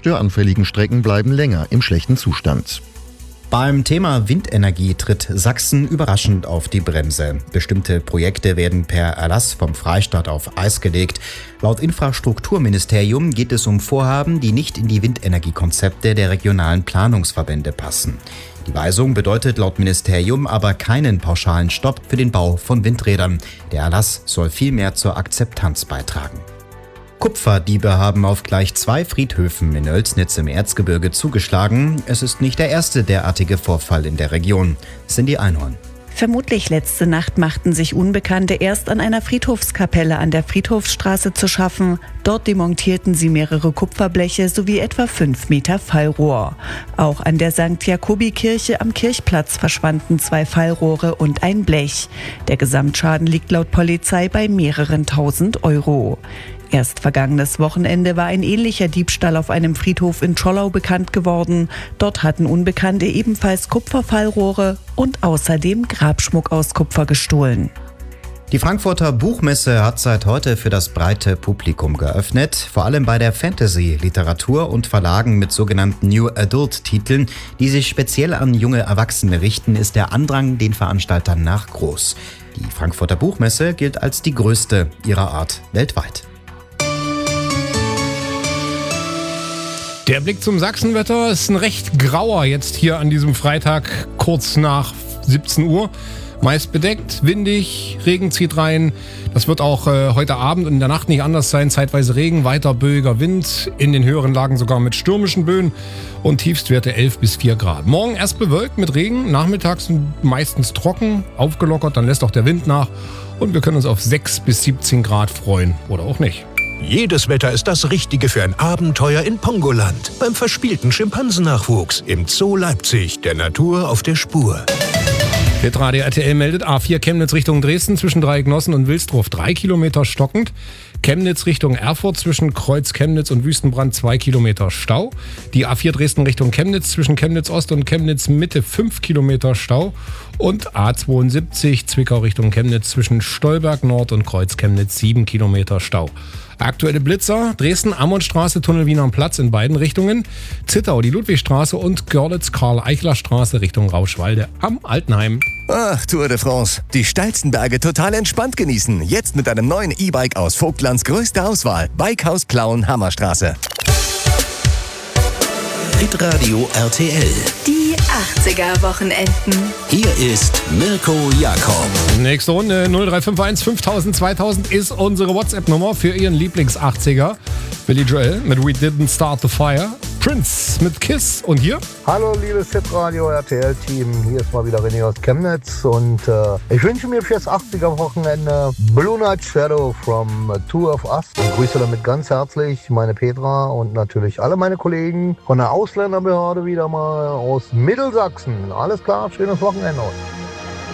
störanfälligen Strecken bleiben länger im schlechten Zustand. Beim Thema Windenergie tritt Sachsen überraschend auf die Bremse. Bestimmte Projekte werden per Erlass vom Freistaat auf Eis gelegt. Laut Infrastrukturministerium geht es um Vorhaben, die nicht in die Windenergiekonzepte der regionalen Planungsverbände passen. Die Weisung bedeutet laut Ministerium aber keinen pauschalen Stopp für den Bau von Windrädern. Der Erlass soll vielmehr zur Akzeptanz beitragen. Kupferdiebe haben auf gleich 2 Friedhöfen in Oelsnitz im Erzgebirge zugeschlagen. Es ist nicht der erste derartige Vorfall in der Region. Cindy Einhorn. Vermutlich letzte Nacht machten sich Unbekannte erst an einer Friedhofskapelle an der Friedhofsstraße zu schaffen. Dort demontierten sie mehrere Kupferbleche sowie etwa 5 Meter Fallrohr. Auch an der St. Jakobi-Kirche am Kirchplatz verschwanden 2 Fallrohre und ein Blech. Der Gesamtschaden liegt laut Polizei bei mehreren tausend Euro. Erst vergangenes Wochenende war ein ähnlicher Diebstahl auf einem Friedhof in Zschollau bekannt geworden. Dort hatten Unbekannte ebenfalls Kupferfallrohre und außerdem Grabschmuck aus Kupfer gestohlen. Die Frankfurter Buchmesse hat seit heute für das breite Publikum geöffnet. Vor allem bei der Fantasy, Literatur und Verlagen mit sogenannten New Adult-Titeln, die sich speziell an junge Erwachsene richten, ist der Andrang den Veranstaltern nach groß. Die Frankfurter Buchmesse gilt als die größte ihrer Art weltweit. Der Blick zum Sachsenwetter ist ein recht grauer jetzt hier an diesem Freitag, kurz nach 17 Uhr. Meist bedeckt, windig, Regen zieht rein. Das wird auch heute Abend und in der Nacht nicht anders sein. Zeitweise Regen, weiter böiger Wind, in den höheren Lagen sogar mit stürmischen Böen und Tiefstwerte 11 bis 4 Grad. Morgen erst bewölkt mit Regen, nachmittags meistens trocken, aufgelockert, dann lässt auch der Wind nach und wir können uns auf 6 bis 17 Grad freuen oder auch nicht. Jedes Wetter ist das Richtige für ein Abenteuer in Pongoland. Beim verspielten Schimpansennachwuchs im Zoo Leipzig, der Natur auf der Spur. Hitradio RTL meldet A4 Chemnitz Richtung Dresden zwischen Dreiecknossen und Wilsdruf 3 Kilometer stockend. Chemnitz Richtung Erfurt zwischen Kreuz Chemnitz und Wüstenbrand 2 Kilometer Stau. Die A4 Dresden Richtung Chemnitz zwischen Chemnitz Ost und Chemnitz Mitte 5 Kilometer Stau. Und A72 Zwickau Richtung Chemnitz zwischen Stolberg Nord und Kreuz Chemnitz 7 Kilometer Stau. Aktuelle Blitzer, Dresden, Ammonstraße, Tunnel Wiener Platz in beiden Richtungen. Zittau, die Ludwigstraße und Görlitz-Karl-Eichler-Straße Richtung Rauschwalde am Altenheim. Ach, Tour de France. Die steilsten Berge total entspannt genießen. Jetzt mit einem neuen E-Bike aus Vogtlands größter Auswahl. Bikehaus Plauen, Hammerstraße. Hitradio RTL. Die 80er-Wochenenden. Hier ist Mirko Jakob. Nächste Runde 0351 5000 2000 ist unsere WhatsApp-Nummer für Ihren Lieblings-80er. Billy Joel mit We Didn't Start the Fire. Prince mit Kiss. Und hier? Hallo liebes Hitradio RTL-Team, hier ist mal wieder René aus Chemnitz und ich wünsche mir fürs 80er-Wochenende Blue Night Shadow from Two of Us. Ich grüße damit ganz herzlich meine Petra und natürlich alle meine Kollegen von der Ausländerbehörde wieder mal aus Mittelsachsen. Alles klar, schönes Wochenende.